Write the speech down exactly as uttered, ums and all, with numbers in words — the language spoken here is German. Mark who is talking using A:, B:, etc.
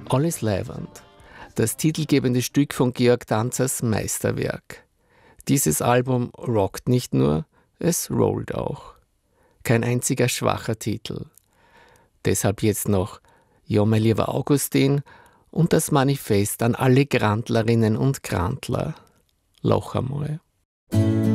A: Alles Leiwand, das titelgebende Stück von Georg Danzers Meisterwerk. Dieses Album rockt nicht nur, es rollt auch. Kein einziger schwacher Titel. Deshalb jetzt noch Ja, mein lieber Augustin und das Manifest an alle Grandlerinnen und Grandler. Loch einmal.